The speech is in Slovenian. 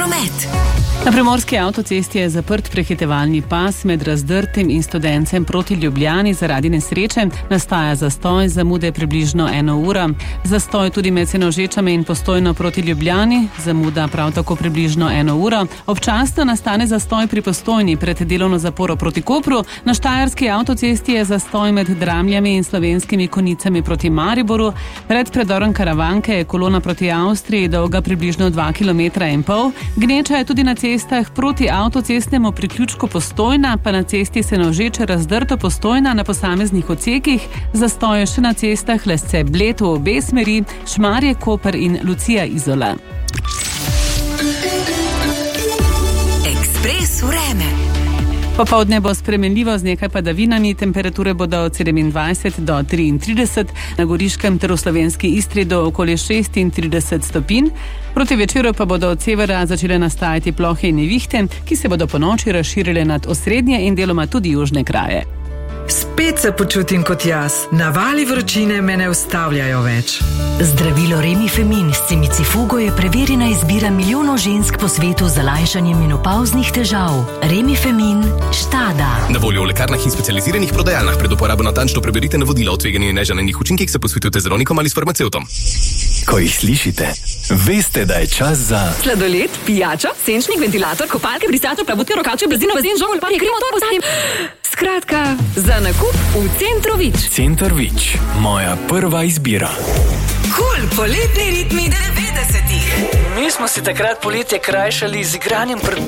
promet. Na primorski avtocesti je zaprt prehitevalni pas med Razdrtem in Studencem proti Ljubljani zaradi nesreče. Nastaja zastoj, zamude približno 1 uro. Zastoj tudi med Senožečami in Postojno proti Ljubljani, zamuda prav tako približno 1 uro. Občasno nastane zastoj pri Postojni pred delovno zaporo proti Kopru. Na štajerski avtocesti je zastoj med Dramljami in Slovenskimi Konjicami proti Mariboru. Pred predorom Karavanke je kolona proti Avstriji dolga približno 2,5 km. Gneča je tudi na cestah proti avtocestnemu priključku Postojna, pa na cesti Senožeče Razdrto Postojna na posameznih odsekih, zastoje še na cestah Lesce Bled v obe smeri, Šmarje Koper in Lucija Izola. Ekspres vreme. Popoldne bo spremenljivo z nekaj padavinami, temperature bodo od 27 do 33, na Goriškem ter v slovenski Istri do okoli 36 stopinj. Proti večeru pa bodo od severa začele nastajati plohe in nevihte, ki se bodo ponoči razširile nad osrednje in deloma tudi južne kraje. Spet se počutim kot jaz. Navali vročine me ne ustavljajo več. Zdravilo Remifemin s cimicifugo je preverjena izbira milijonov žensk po svetu za lajšanje menopavznih težav. Remifemin Štada. Na voljo v lekarnah in specializiranih prodajalnah. Pred uporabo natančno preberite navodila o tveganju in neželenih učinkih, se posvetujte z zdravnikom ali s farmacevtom. Ko jih slišite, veste, da je čas za sladoled, pijačo, senčnik, ventilator, kopalke, brisačo, plavuti, rokače, blazino, bazin, žogo, lopanje, kremo, motor, pozadim. Skratka, za nakup v Centru Vič. Center Vič, moja prva izbira. Poletni ritmi 90-ih. Mi smo si takrat poletje krajšali z igranjem pred